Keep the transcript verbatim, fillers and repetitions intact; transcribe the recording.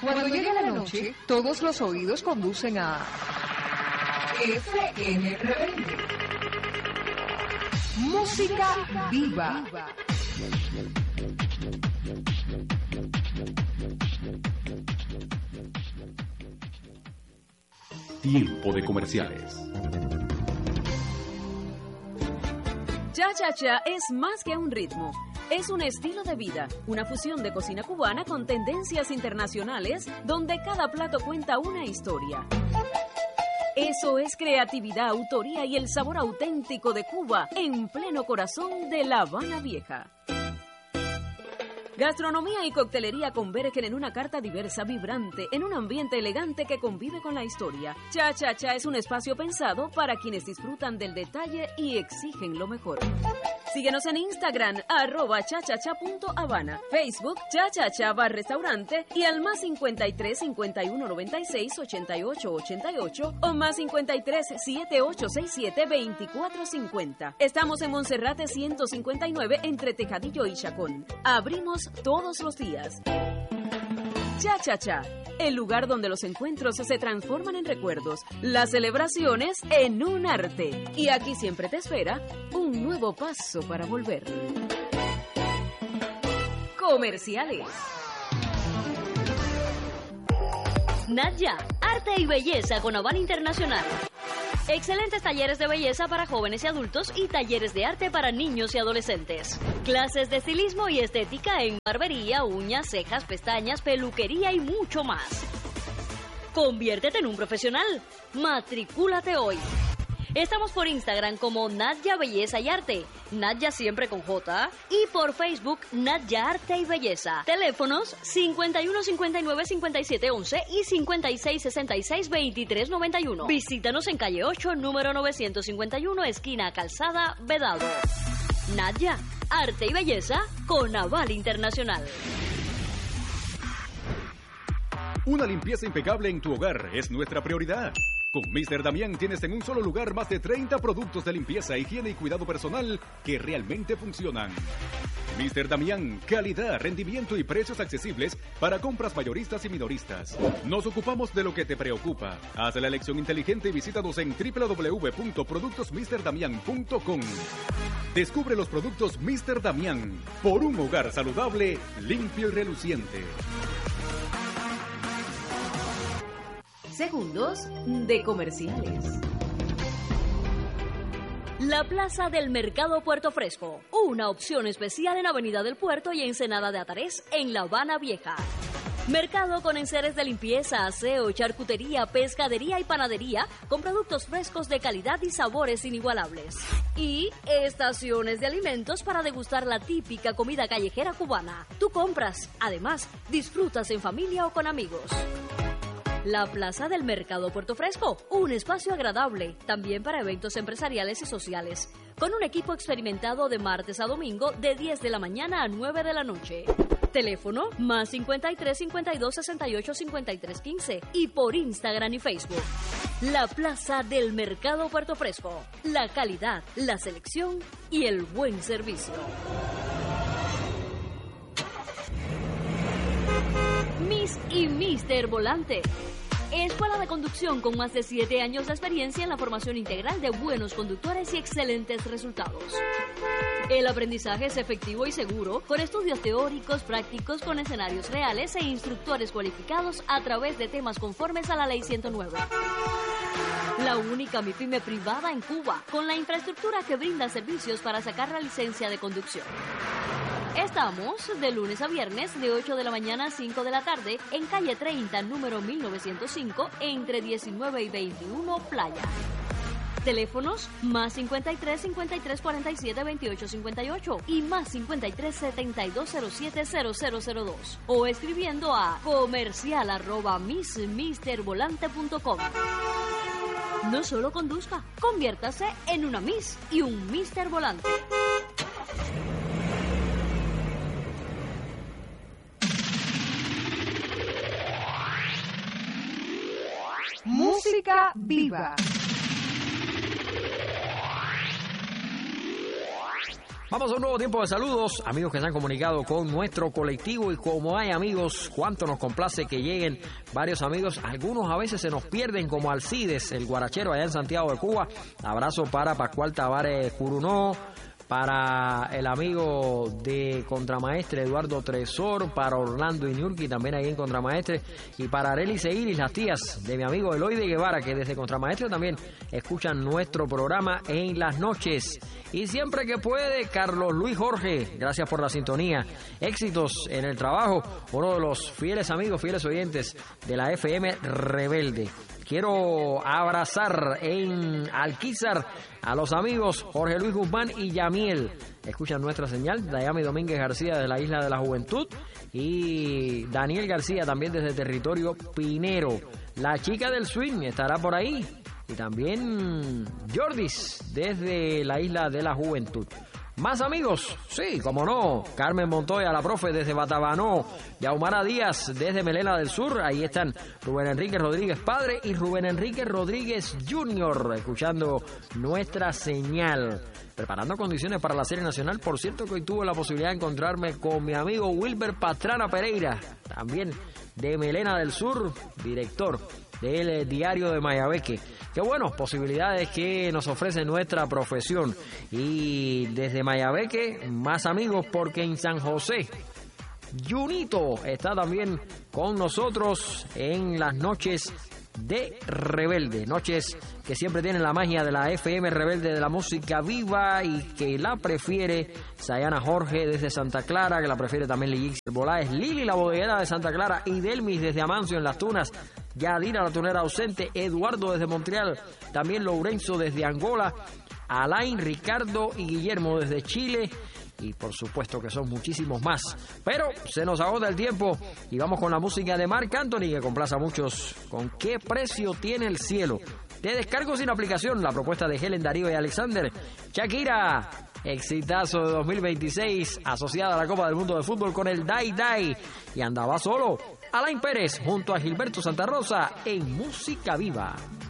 Cuando llega la noche, todos los oídos conducen a F M Rebelde. Música viva. Tiempo de comerciales. Cha Cha Cha es más que un ritmo. Es un estilo de vida, una fusión de cocina cubana con tendencias internacionales donde cada plato cuenta una historia. Eso es creatividad, autoría y el sabor auténtico de Cuba en pleno corazón de La Habana Vieja. Gastronomía y coctelería convergen en una carta diversa, vibrante, en un ambiente elegante que convive con la historia. Cha Cha Cha es un espacio pensado para quienes disfrutan del detalle y exigen lo mejor. Síguenos en Instagram, arroba chachacha.habana, Facebook, chachacha bar restaurante y al más cincuenta y tres, cincuenta y uno, noventa y seis, ochenta y ocho, ochenta y ocho o más cincuenta y tres, setenta y ocho sesenta y siete, veinticuatro cincuenta. Estamos en Monserrate ciento cincuenta y nueve entre Tejadillo y Chacón. Abrimos todos los días. Cha Cha Cha, el lugar donde los encuentros se transforman en recuerdos, las celebraciones en un arte. Y aquí siempre te espera un nuevo paso para volver. Comerciales. Nadja, arte y belleza con Aval Internacional. Excelentes talleres de belleza para jóvenes y adultos y talleres de arte para niños y adolescentes. Clases de estilismo y estética en barbería, uñas, cejas, pestañas, peluquería y mucho más. Conviértete en un profesional. Matricúlate hoy. Estamos por Instagram como Nadja Belleza y Arte, Nadja siempre con J, y por Facebook Nadja Arte y Belleza. Teléfonos cincuenta y uno, cincuenta y nueve, cincuenta y siete, once y cincuenta y seis, sesenta y seis, veintitrés, noventa y uno. Visítanos en calle ocho, número novecientos cincuenta y uno, esquina Calzada, Vedado. Nadja, Arte y Belleza con Aval Internacional. Una limpieza impecable en tu hogar es nuestra prioridad. Con míster Damián tienes en un solo lugar más de treinta productos de limpieza, higiene y cuidado personal que realmente funcionan. míster Damián, calidad, rendimiento y precios accesibles para compras mayoristas y minoristas. Nos ocupamos de lo que te preocupa. Haz la elección inteligente y visítanos en doble u doble u doble u punto productos mister damián punto com. Descubre los productos míster Damián por un hogar saludable, limpio y reluciente. Segundos de comerciales. La Plaza del Mercado Puerto Fresco, una opción especial en Avenida del Puerto y Ensenada de Atarés, en La Habana Vieja. Mercado con enseres de limpieza, aseo, charcutería, pescadería y panadería, con productos frescos de calidad y sabores inigualables. Y estaciones de alimentos para degustar la típica comida callejera cubana. Tú compras, además, disfrutas en familia o con amigos. La Plaza del Mercado Puerto Fresco, un espacio agradable, también para eventos empresariales y sociales, con un equipo experimentado de martes a domingo de diez de la mañana a nueve de la noche. Teléfono más cincuenta y tres, cincuenta y dos, sesenta y ocho, cincuenta y tres, quince y por Instagram y Facebook. La Plaza del Mercado Puerto Fresco, la calidad, la selección y el buen servicio. Miss y míster Volante. Escuela de conducción con más de siete años de experiencia en la formación integral de buenos conductores y excelentes resultados. El aprendizaje es efectivo y seguro, con estudios teóricos, prácticos, con escenarios reales e instructores cualificados a través de temas conformes a la Ley ciento nueve. La única MIPYME privada en Cuba, con la infraestructura que brinda servicios para sacar la licencia de conducción. Estamos de lunes a viernes de ocho de la mañana a cinco de la tarde en calle treinta, número mil novecientos cinco, entre diecinueve y veintiuno, Playa. Teléfonos más cincuenta y tres, cincuenta y tres, cuarenta y siete, veintiocho, cincuenta y ocho y más cincuenta y tres, setenta y dos, cero siete, cero cero cero dos o escribiendo a comercial arroba miss mister volante punto com. No solo conduzca, conviértase en una Miss y un míster Volante. Música viva. Vamos a un nuevo tiempo de saludos, amigos que se han comunicado con nuestro colectivo, y como hay amigos, cuánto nos complace que lleguen varios amigos. Algunos a veces se nos pierden, como Alcides, el guarachero allá en Santiago de Cuba. Abrazo para Pascual Tavares Curunó, para el amigo de Contramaestre Eduardo Tresor, para Orlando Inurki también ahí en Contramaestre, y para Arely Seiris, las tías de mi amigo Eloide Guevara, que desde Contramaestre también escuchan nuestro programa en las noches. Y siempre que puede, Carlos Luis Jorge, gracias por la sintonía. Éxitos en el trabajo, uno de los fieles amigos, fieles oyentes de la F M Rebelde. Quiero abrazar en Alquizar a los amigos Jorge Luis Guzmán y Yamiel. Escuchan nuestra señal. Dayami Domínguez García de la Isla de la Juventud y Daniel García también desde territorio Pinero. La chica del swing estará por ahí. Y también Jordis desde la Isla de la Juventud. ¿Más amigos? Sí, como no. Carmen Montoya, la profe desde Batabanó. Yaumara Díaz desde Melena del Sur. Ahí están Rubén Enrique Rodríguez padre y Rubén Enrique Rodríguez junior escuchando nuestra señal. Preparando condiciones para la Serie Nacional. Por cierto que hoy tuve la posibilidad de encontrarme con mi amigo Wilber Pastrana Pereira, también de Melena del Sur, director del diario de Mayabeque. Qué bueno, posibilidades que nos ofrece nuestra profesión. Y desde Mayabeque, más amigos, porque en San José, Junito está también con nosotros en las noches de Rebelde. Noches que siempre tienen la magia de la F M Rebelde, de la música viva, y que la prefiere Sayana Jorge desde Santa Clara, que la prefiere también Lillix Boláez, Lili la bodeguera de Santa Clara y Delmis desde Amancio en Las Tunas, Yadira la tunera ausente, Eduardo desde Montreal, también Lourenzo desde Angola, Alain, Ricardo y Guillermo desde Chile, y por supuesto que son muchísimos más. Pero se nos agota el tiempo y vamos con la música de Marc Anthony, que complace a muchos. ¿Con qué precio tiene el cielo? De descargo sin aplicación, la propuesta de Helen Darío y Alexander. Shakira, exitazo de dos mil veintiséis, asociada a la Copa del Mundo de Fútbol con el Dai Dai. Y andaba solo Alain Pérez junto a Gilberto Santa Rosa en Música Viva.